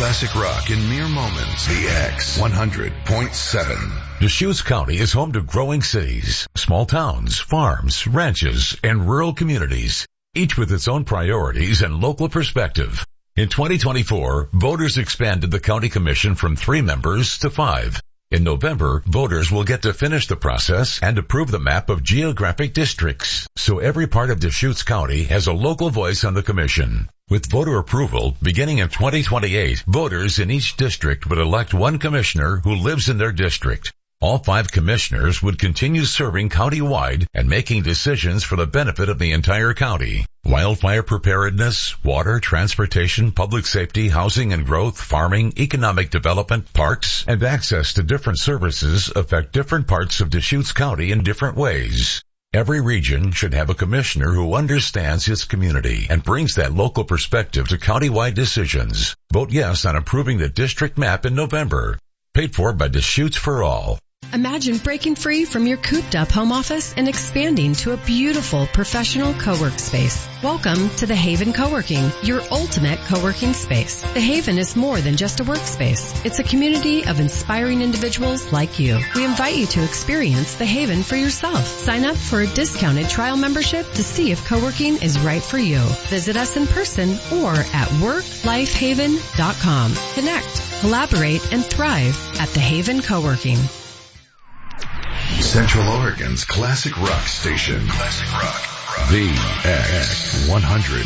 classic rock in mere moments. The X 100.7. Deschutes County is home to growing cities, small towns, farms, ranches, and rural communities, each with its own priorities and local perspective. In 2024, voters expanded the county commission from 3 members to 5. In November, voters will get to finish the process and approve the map of geographic districts, so every part of Deschutes County has a local voice on the commission. With voter approval, beginning in 2028, voters in each district would elect 1 commissioner who lives in their district. All 5 commissioners would continue serving county-wide and making decisions for the benefit of the entire county. Wildfire preparedness, water, transportation, public safety, housing and growth, farming, economic development, parks, and access to different services affect different parts of Deschutes County in different ways. Every region should have a commissioner who understands its community and brings that local perspective to county-wide decisions. Vote yes on approving the district map in November. Paid for by Deschutes for All. Imagine breaking free from your cooped-up home office and expanding to a beautiful professional co-work space. Welcome to The Haven Co-working, your ultimate co-working space. The Haven is more than just a workspace. It's a community of inspiring individuals like you. We invite you to experience The Haven for yourself. Sign up for a discounted trial membership to see if co-working is right for you. Visit us in person or at worklifehaven.com. Connect, collaborate, and thrive at The Haven Co-working. Central Oregon's classic rock station. Classic rock. The X 100.